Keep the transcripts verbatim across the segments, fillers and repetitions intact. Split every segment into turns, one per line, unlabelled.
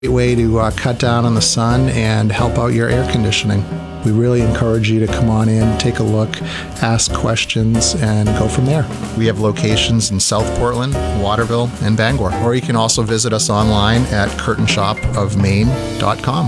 Great way to uh, cut down on the sun and help out your air conditioning. We really encourage you to come on in, take a look, ask questions, and go from there. We have locations in South Portland, Waterville, and Bangor. Or you can also visit us online at curtain shop of maine dot com.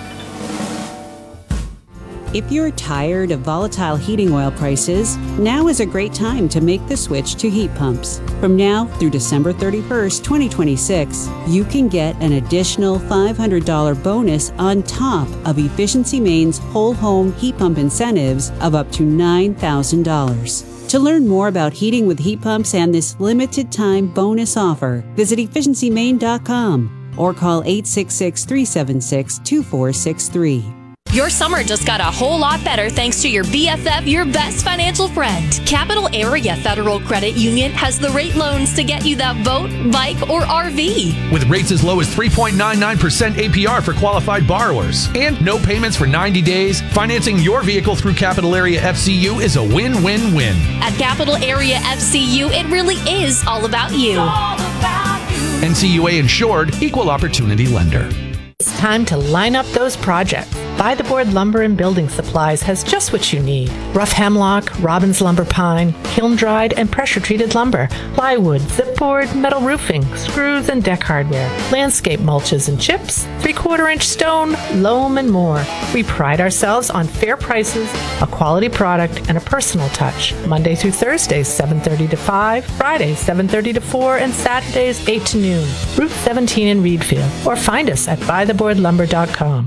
If you're tired of volatile heating oil prices, now is a great time to make the switch to heat pumps. From now through December thirty-first, twenty twenty-six, you can get an additional five hundred dollars bonus on top of Efficiency Maine's whole home heat pump incentives of up to nine thousand dollars. To learn more about heating with heat pumps and this limited time bonus offer, visit efficiency maine dot com or call eight six six, three seven six, two four six three.
Your summer just got a whole lot better thanks to your B F F, your best financial friend. Capital Area Federal Credit Union has the rate loans to get you that boat, bike, or R V.
With rates as low as three point nine nine percent A P R for qualified borrowers. And no payments for ninety days, financing your vehicle through Capital Area F C U is a win-win-win.
At Capital Area F C U, it really is all about you. All about you.
N C U A insured, equal opportunity lender.
It's time to line up those projects. By the Board Lumber and Building Supplies has just what you need. Rough hemlock, Robbins lumber pine, kiln-dried and pressure-treated lumber, plywood, zipboard, metal roofing, screws and deck hardware, landscape mulches and chips, three-quarter inch stone, loam, and more. We pride ourselves on fair prices, a quality product, and a personal touch. Monday through Thursdays, seven thirty to five, Fridays, seven thirty to four, and Saturdays, eight to noon. Route seventeen in Reedfield. Or find us at buy the board lumber dot com.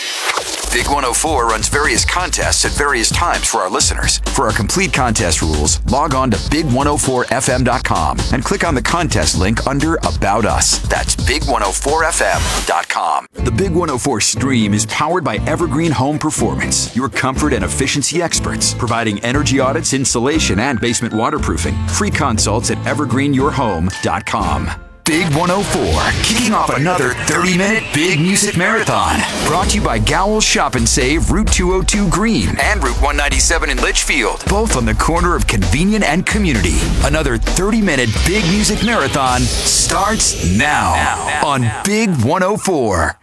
Big one oh four runs various contests at various times for our listeners. For our complete contest rules, log on to big one oh four f m dot com and click on the contest link under About Us. That's big one oh four f m dot com. The Big one oh four stream is powered by Evergreen Home Performance, your comfort and efficiency experts, providing energy audits, insulation, and basement waterproofing. Free consults at evergreen your home dot com. Big one oh four, kicking off another thirty-minute Big Music Marathon. Brought to you by Gowell's Shop and Save, Route two oh two Green and Route one ninety-seven in Litchfield. Both on the corner of Convenient and Community. Another thirty-minute Big Music Marathon starts now, now, now on now. Big one oh four.